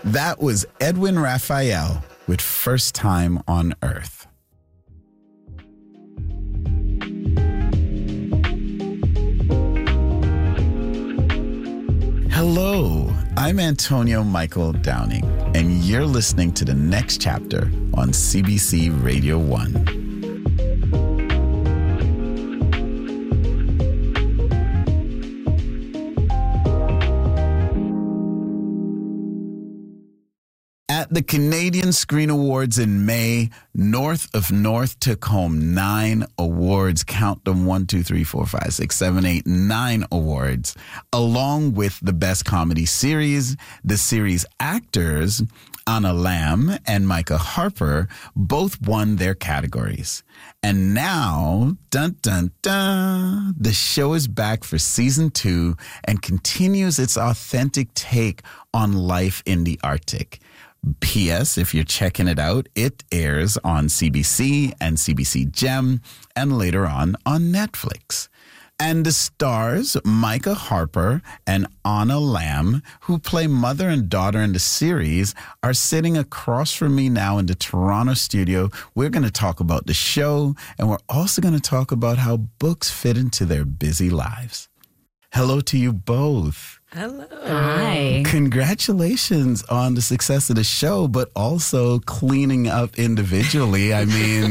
That was Edwin Raphael with First Time on Earth. Hello, I'm Antonio Michael Downing, and you're listening to the next chapter on CBC Radio 1. At the Canadian Screen Awards in May, North of North took home 9 awards. Count them: 1, 2, 3, 4, 5, 6, 7, 8, 9 awards, along with the Best Comedy Series. The series actors, Anna Lamb and Micah Harper, both won their categories. And now, dun, dun, dun, the show is back for season 2 and continues its authentic take on life in the Arctic. P.S. If you're checking it out, it airs on CBC and CBC Gem and later on Netflix. And the stars, Micah Harper and Anna Lamb, who play mother and daughter in the series, are sitting across from me now in the Toronto studio. We're going to talk about the show, and we're also going to talk about how books fit into their busy lives. Hello to you both. Hello. Hi. Congratulations on the success of the show, but also cleaning up individually. I mean,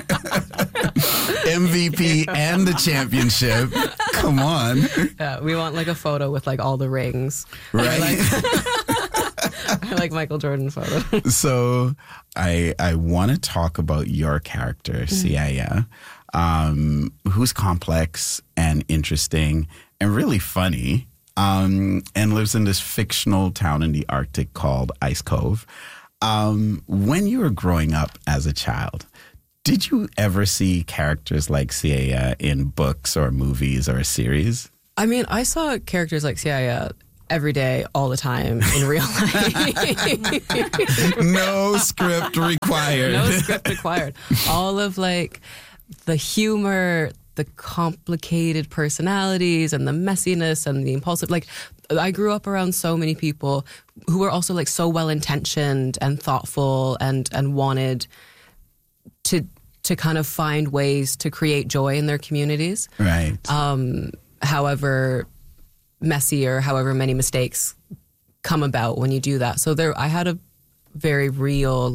MVP and the championship. Come on. Yeah, we want like a photo with like all the rings. Right? I like Michael Jordan photo. So I want to talk about your character, Siaya, who's complex and interesting and really funny. And lives in this fictional town in the Arctic called Ice Cove. When you were growing up as a child, did you ever see characters like Siaya in books or movies or a series? I mean, I saw characters like Siaya every day, all the time in real life. No script required. No script required. All of like the humor, the complicated personalities and the messiness and the impulsive. Like, I grew up around so many people who were also like so well-intentioned and thoughtful and wanted to kind of find ways to create joy in their communities. Right. However messy or however many mistakes come about when you do that. So I had a very real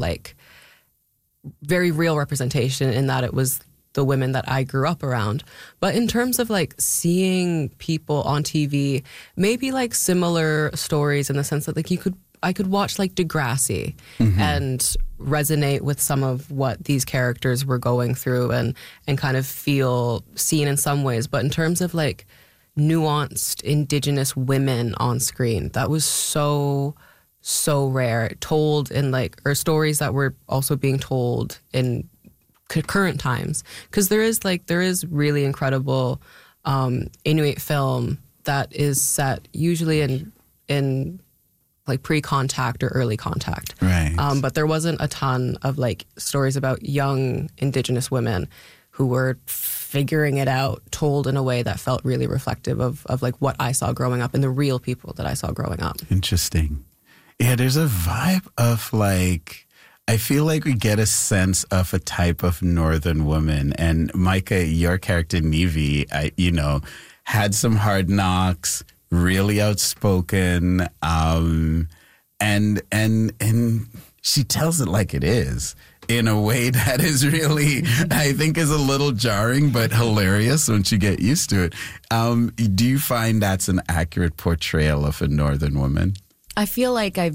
representation in that it was the women that I grew up around. But in terms of like seeing people on TV, maybe like similar stories in the sense that like I could watch like Degrassi and resonate with some of what these characters were going through and kind of feel seen in some ways. But in terms of like nuanced Indigenous women on screen, that was so rare, told in like, or stories that were also being told in current times, because there is really incredible Inuit film that is set usually in like pre-contact or early contact, Right. But there wasn't a ton of like stories about young Indigenous women who were figuring it out, told in a way that felt really reflective of like what I saw growing up and the real people that I saw growing up. Interesting. Yeah, there's a vibe of like, I feel like we get a sense of a type of Northern woman. And Micah, your character, Nivi, had some hard knocks, really outspoken, and she tells it like it is in a way that is really, I think, is a little jarring, but hilarious once you get used to it. Do you find that's an accurate portrayal of a Northern woman? I feel like I've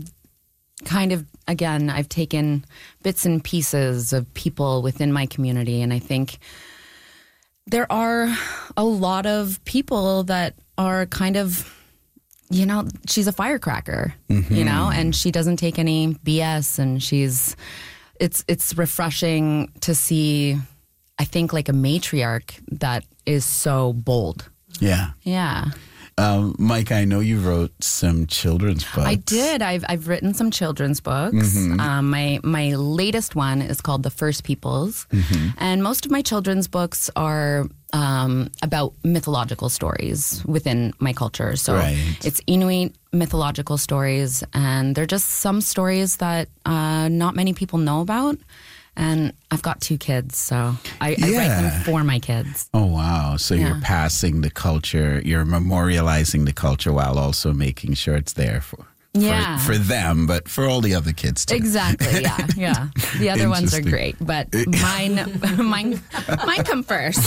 taken bits and pieces of people within my community, and I think there are a lot of people that are kind of, she's a firecracker, and she doesn't take any BS, and it's refreshing to see, I think, like a matriarch that is so bold. Yeah. Yeah. Mike, I know you wrote some children's books. I did. I've written some children's books. My latest one is called The First Peoples, and most of my children's books are about mythological stories within my culture. So it's Inuit mythological stories, and they're just some stories that not many people know about. And I've got 2 kids, so I write them for my kids. Oh, wow. So you're passing the culture, you're memorializing the culture while also making sure it's there for them, but for all the other kids too. Exactly, yeah. The other ones are great, but mine come first.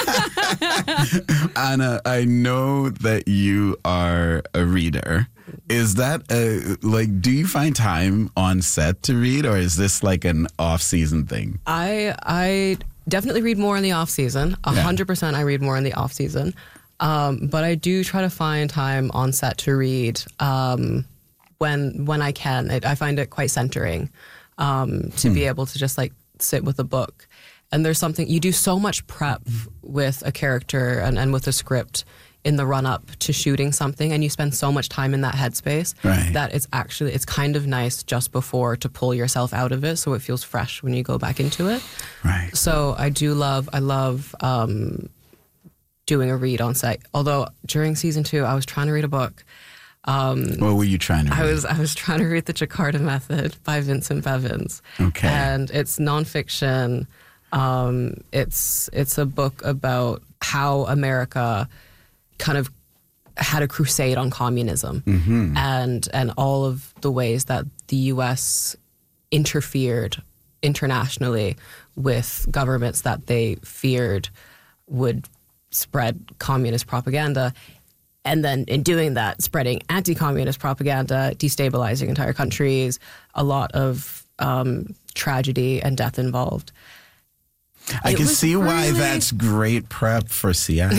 Anna, I know that you are a reader. Is that do you find time on set to read, or is this like an off-season thing? I definitely read more in the off season. 100% I read more in the off season. But I do try to find time on set to read when I can. I find it quite centering to be able to just like sit with a book. And there's something, you do so much prep with a character and with a script in the run up to shooting something, and you spend so much time in that headspace that it's kind of nice just before to pull yourself out of it, so it feels fresh when you go back into it. Right. So I love doing a read on set. Although during season 2, I was trying to read a book. What were you trying to read? I was trying to read The Jakarta Method by Vincent Bevins. Okay. And it's nonfiction. It's a book about how America kind of had a crusade on communism and all of the ways that the U.S. interfered internationally with governments that they feared would spread communist propaganda. And then in doing that, spreading anti-communist propaganda, destabilizing entire countries, a lot of tragedy and death involved. I can see why that's great prep for Seattle.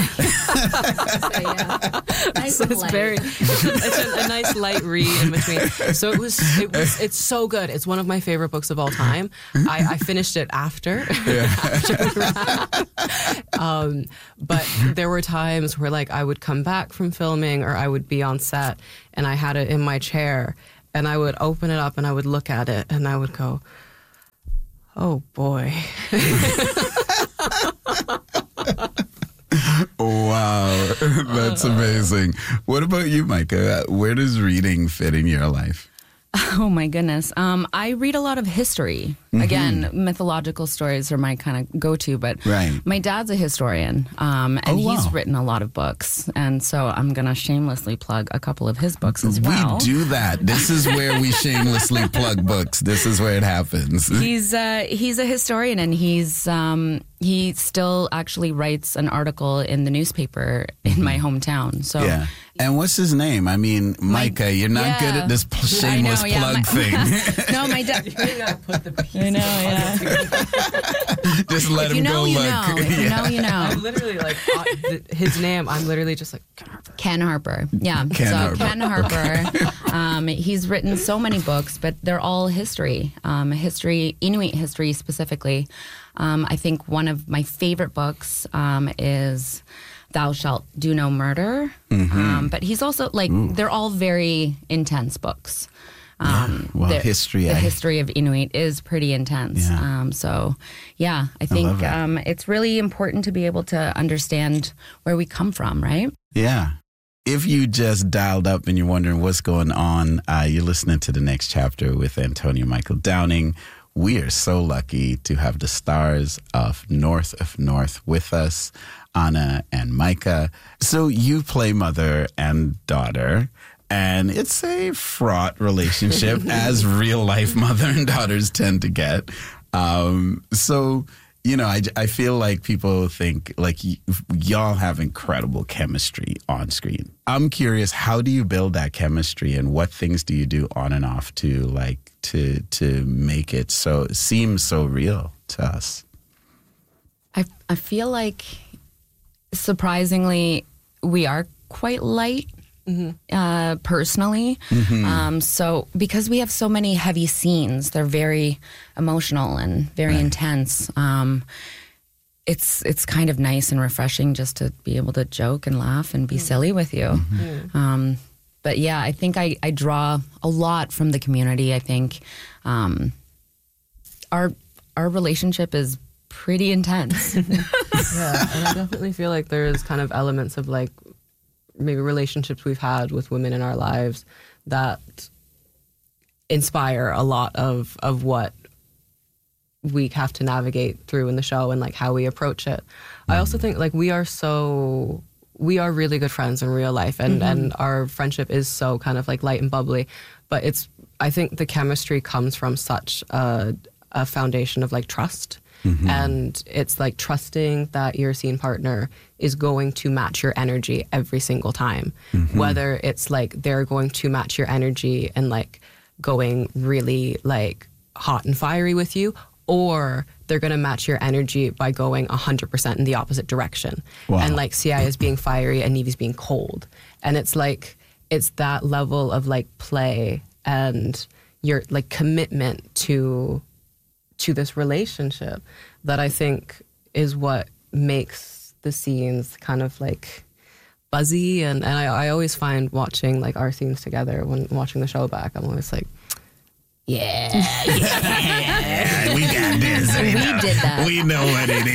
Nice it's a nice light read in between. So it's so good. It's one of my favorite books of all time. I finished it after but there were times where like I would come back from filming or I would be on set and I had it in my chair and I would open it up and I would look at it and I would go, oh boy. Wow, that's amazing. What about you, Micah? Where does reading fit in your life? Oh my goodness. I read a lot of history. Again, mythological stories are my kind of go-to, but my dad's a historian, and he's written a lot of books. And so I'm going to shamelessly plug a couple of his books as well. We do that. This is where we shamelessly plug books. This is where it happens. He's a historian, and he still actually writes an article in the newspaper in my hometown. So yeah. And what's his name? I mean, Micah, you're not good at this shameless plug thing. No, my dad. Put the I know, yeah. Just let him go look. If you know, you know. I'm literally like, his name, I'm literally just like, Ken Harper. Yeah. Ken Harper. He's written so many books, but they're all history. Inuit history specifically. I think one of my favorite books is Thou Shalt Do No Murder. But he's also they're all very intense books. The history of Inuit is pretty intense. I think it's really important to be able to understand where we come from, right? Yeah. If you just dialed up and you're wondering what's going on, you're listening to The Next Chapter with Antonio Michael Downing. We are so lucky to have the stars of North with us, Anna and Micah. So you play mother and daughter, and it's a fraught relationship, as real life mother and daughters tend to get. So, you know, I feel like people think like y'all have incredible chemistry on screen. I'm curious, how do you build that chemistry, and what things do you do on and off to make it seem so real to us? I feel like surprisingly we are quite light. Personally. So because we have so many heavy scenes, they're very emotional and very intense. it's kind of nice and refreshing just to be able to joke and laugh and be silly with you. But yeah, I think I draw a lot from the community. I think our relationship is pretty intense. Yeah, and I definitely feel like there's kind of elements of like maybe relationships we've had with women in our lives that inspire a lot of what we have to navigate through in the show and like how we approach it. I also think like we are really good friends in real life, and our friendship is so kind of like light and bubbly, but I think the chemistry comes from such a foundation of like trust. And it's like trusting that your scene partner is going to match your energy every single time. Whether it's like they're going to match your energy and like going really like hot and fiery with you, or they're going to match your energy by going 100% in the opposite direction. Wow. And like Siaya's being fiery and Nevy's being cold. And it's like, it's that level of like play and your like commitment to this relationship that I think is what makes the scenes kind of like buzzy. And I always find watching like our scenes together when watching the show back, I'm always like, yeah, we got this. We did that. We know what it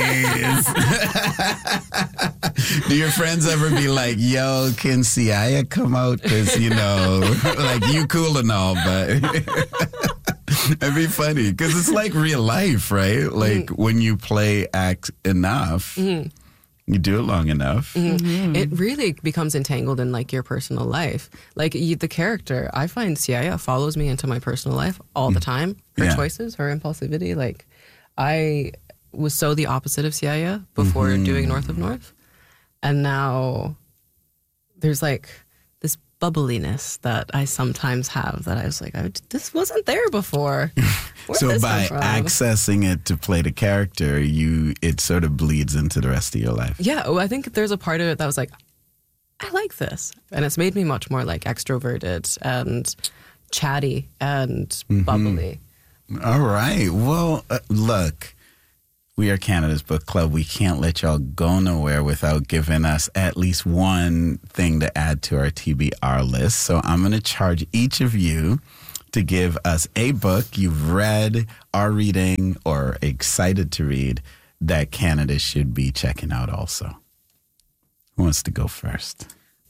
is. Do your friends ever be like, yo, can Siaya come out? Because, you know, like you cool and all, but... It'd be funny because it's like real life, right? Like when you play act enough, you do it long enough. It really becomes entangled in like your personal life. Like the character, I find Siaya follows me into my personal life all the time. Her choices, her impulsivity. Like I was so the opposite of Siaya before doing North of North. And now there's like this bubbliness that I sometimes have that I was like, this wasn't there before. So by accessing it to play the character, it sort of bleeds into the rest of your life. Yeah, well, I think there's a part of it that was like, I like this. And it's made me much more like extroverted and chatty and bubbly. All right. Well, look, we are Canada's Book Club. We can't let y'all go nowhere without giving us at least one thing to add to our TBR list. So I'm going to charge each of you to give us a book you've read, are reading, or excited to read that Canada should be checking out also. Who wants to go first?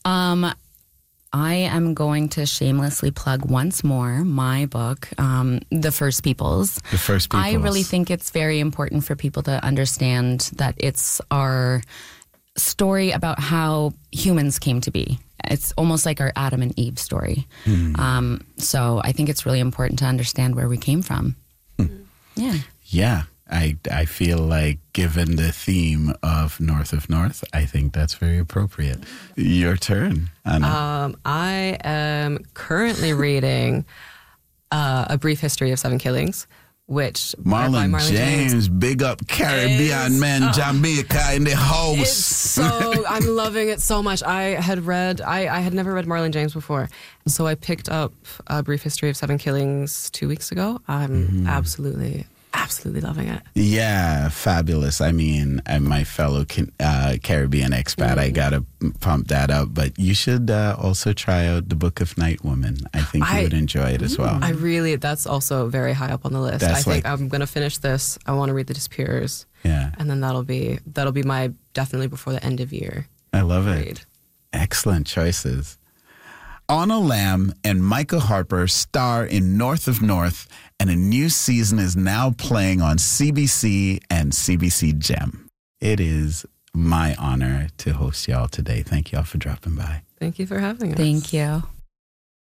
I am going to shamelessly plug once more my book, The First Peoples. The First Peoples. I really think it's very important for people to understand that it's our story about how humans came to be. It's almost like our Adam and Eve story. So I think it's really important to understand where we came from. Yeah. Yeah. I feel like given the theme of North, I think that's very appropriate. Your turn, Anna. I am currently reading A Brief History of Seven Killings, which Marlon James, big up Caribbean man, Jamaica in the house. I'm loving it so much. I had never read Marlon James before, so I picked up A Brief History of Seven Killings 2 weeks ago. I'm absolutely loving it. Yeah, fabulous. I mean, my fellow Caribbean expat, I gotta pump that up. But you should also try out The Book of Night Woman. I think you would enjoy it as well. That's also very high up on the list. I think I'm gonna finish this. I want to read The Disappearers. Yeah, and then that'll be my definitely before the end of year. I love it. Read. Excellent choices. Anna Lamb and Micah Harper star in North of North, and a new season is now playing on CBC and CBC Gem. It is my honor to host y'all today. Thank y'all for dropping by. Thank you for having us. Thank you.